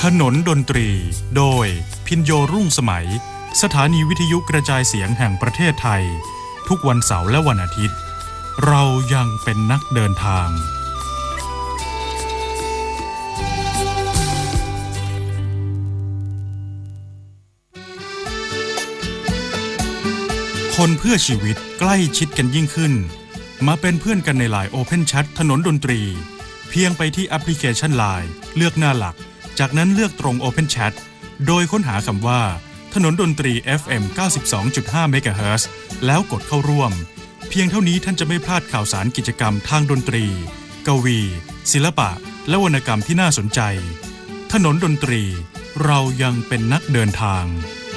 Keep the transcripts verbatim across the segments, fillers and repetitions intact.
ถนนดนตรีโดยพิญโยรุ่งสมัยสถานีวิทยุกระจายเสียงแห่งประเทศไทยทุกวันเสาร์และวันอาทิตย์เรายังเป็นนักเดินทางคนเพื่อชีวิตใกล้ชิดกันยิ่งขึ้นมาเป็นเพื่อนกันในไลน์ Open Chat ถนนดนตรีเพียงไปที่แอปพลิเคชัน ไลน์ เลือกหน้าหลักจากนั้นเลือกตรง Open Chat โดยค้นหาคำว่าถนนดนตรี เอฟ เอ็ม เก้าสิบสองจุดห้า เมกะเฮิรตซ์แล้วกดเข้าร่วมเพียงเท่านี้ท่านจะไม่พลาดข่าวสารกิจกรรมทางดนตรีกวีศิลปะและวรรณกรรมที่น่าสนใจถนนดนตรีเรายังเป็นนักเดินทาง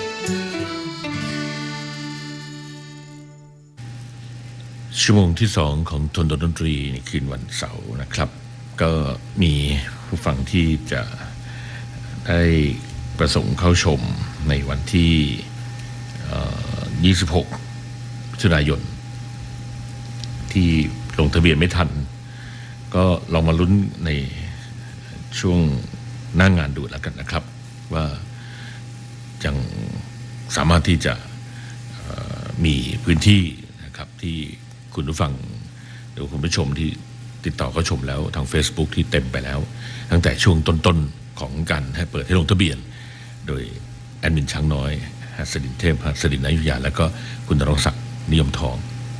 ชั่วโมงที่สองของถนนดนตรีในคืนวันเสาร์นะครับก็มีผู้ฟังที่จะได้ประสงค์เข้าชมในวันที่ยี่สิบหกมิถุนายนที่ลงทะเบียนไม่ทันก็ลองมาลุ้นในช่วงหน้างานดูแล้วกันนะครับว่ายังสามารถที่จะมีพื้นที่นะครับที่คุณผู้ฟังหรือคุณผู้ชมที่ติดต่อเข้าชมแล้วทาง Facebook ที่เต็มไปแล้วตั้งแต่ช่วงต้นๆของการให้เปิดให้ลงทะเบียนโดยแอดมินช้างน้อยหัสดินเทพหัสดินอยุธยาแล้วก็คุณณรงค์ศักดิ์นิยมทอง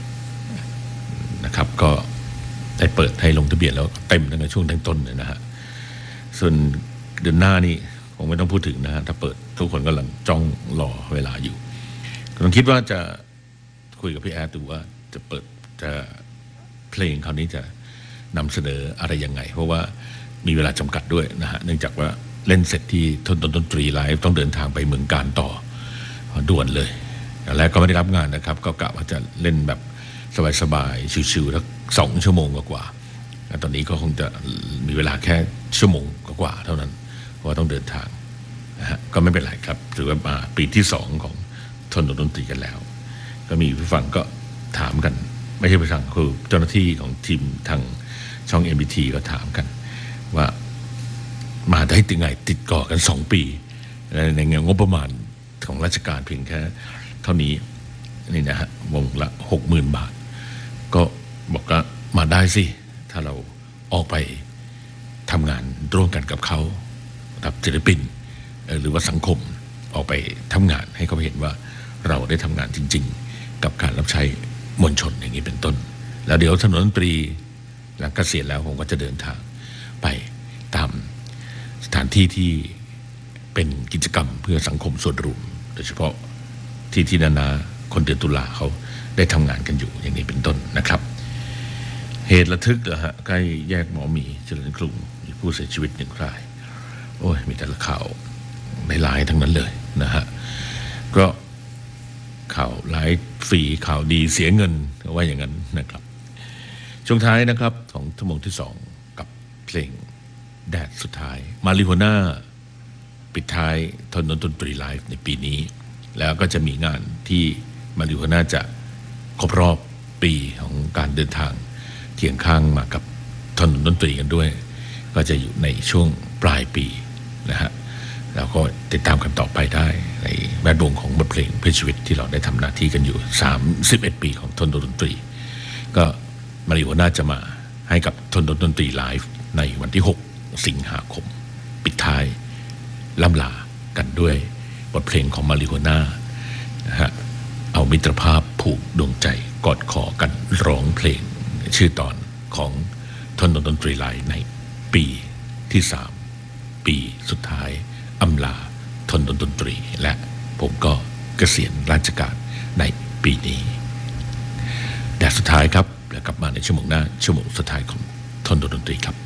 นะครับก็ได้เปิดให้ลงทะเบียนแล้วเต็มตั้งแต่ช่วงต้นๆเลยนะฮะส่วนเดือนหน้านี่คงไม่ต้องพูดถึงนะฮะถ้าเปิดทุกคนกำลังจ้องรอเวลาอยู่กำลังคิดว่าจะคุยกับพี่แอดดูว่าจะเปิดจะเพลงคราวนี้จะนำเสนออะไรยังไงเพราะว่ามีเวลาจำกัดด้วยนะฮะเนื่องจากว่าเล่นเสร็จที่ทนดนตรีไลฟ์ต้องเดินทางไปเมืองการต่อด่วนเลยแล้วก็ไม่ได้รับงานนะครับก็กะว่าจะเล่นแบบสบายๆชิวๆสักสองชั่วโมงกว่าๆตอนนี้ก็คงจะมีเวลาแค่ชั่วโมงกว่าๆเท่านั้นเพราะว่าต้องเดินทางนะฮะก็ไม่เป็นไรครับถือว่ามาปีที่สองของทนดนตรีกันแล้วก็มีผู้ฟังก็ถามกันไม่ใช่ผู้ฟังคือเจ้าหน้าที่ของทีมทางช่อง เอ็ม บี ที ก็ถามกันว่ามาได้ถึงไงติดก่อกันสองปีในงบประมาณของราชการเพียงแค่เท่านี้นี่นะฮะวงละ หกหมื่น บาทก็บอกว่ามาได้สิถ้าเราออกไปทำงานร่วมกันกับเขากับศิลปินหรือว่าสังคมออกไปทำงานให้เขาเห็นว่าเราได้ทำงานจริงๆกับการรับใช้มวลชนอย่างนี้เป็นต้นแล้วเดี๋ยวถนนดนตรีหลังเกษียณแล้วผมก็จะเดินทางไปตามสถานที่ที่เป็นกิจกรรมเพื่อสังคมส่วนรวมโดยเฉพาะที่ที่นานาคนเดือนตุลาเขาได้ทำงานกันอยู่อย่างนี้เป็นต้นนะครับเหตุระทึกเหรอฮะใกล้แยกหมอหมีเจริญกรุงมีผู้เสียชีวิตหนึ่งรายโอ้ยมีแต่ละข่าวในไลน์ทั้งนั้นเลยนะฮะก็ข่าวไลฟ์ฟรีข่าวดีเสียเงินว่าอย่างนั้นนะครับช่วงท้ายนะครับของชั่วโมงที่สองกับเพลงแดดสุดท้ายมาริโฮน่าปิดท้ายถนนดนตรีไลฟ์ในปีนี้แล้วก็จะมีงานที่มาริโฮน่าจะครบรอบปีของการเดินทางเคียงข้างมากับถนนดนตรีกันด้วยก็จะอยู่ในช่วงปลายปีนะฮะแล้วก็ติดตามกันต่อไปได้ในแวดวงของบทเพลงเพื่อชีวิตที่เราได้ทำหน้าที่กันอยู่สามสิบเอ็ดปีของถนนดนตรีก็มาริโฮน่าจะมาให้กับถนนดนตรีไลฟ์ในวันที่หกสิงหาคมปิดท้ายล่ำลากันด้วยบทเพลงของมาริโฮน่านะฮะเอามิตรภาพผูกดวงใจกอดคอกันร้องเพลงชื่อตอนของถนนดนตรีไลฟ์ในปีที่สามปีสุดท้ายอำลาถนนดนตรีและผมก็เกษียณราชการในปีนี้แต่สุดท้ายครับแล้วกลับมาในชั่วโมงหน้าชั่วโมงสุดท้ายของถนนดนตรีครับ